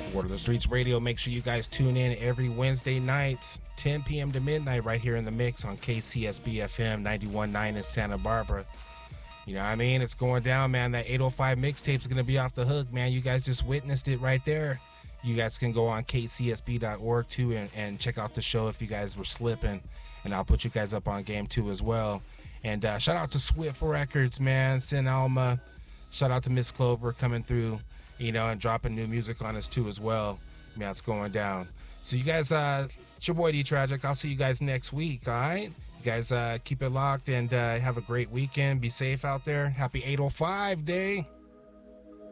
Word of the Streets Radio. Make sure you guys tune in every Wednesday night, 10 p.m. to midnight, right here in the mix on KCSB FM 91.9 in Santa Barbara. You know what I mean? It's going down, man. That 805 mixtape is going to be off the hook, man. You guys just witnessed it right there. You guys can go on kcsb.org too and check out the show if you guys were slipping. And I'll put you guys up on game 2 as well. And shout out to Swift Records, man. Sin Alma. Shout out to Miss Clover coming through, you know, and dropping new music on us too as well. Man, it's going down. So you guys, it's your boy D Tragic. I'll see you guys next week, all right? You guys keep it locked and have a great weekend. Be safe out there. Happy 805 day.